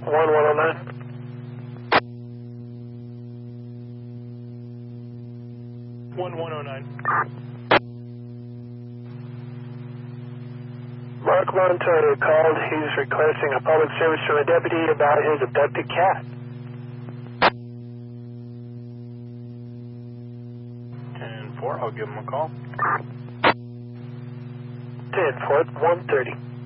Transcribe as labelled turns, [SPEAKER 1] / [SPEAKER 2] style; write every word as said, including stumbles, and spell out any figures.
[SPEAKER 1] one one oh nine.
[SPEAKER 2] one one oh nine.
[SPEAKER 1] Mark Montoya called. He's requesting a public service from a deputy about his abducted cat.
[SPEAKER 2] ten four, I'll give him a call.
[SPEAKER 1] ten four, one thirty.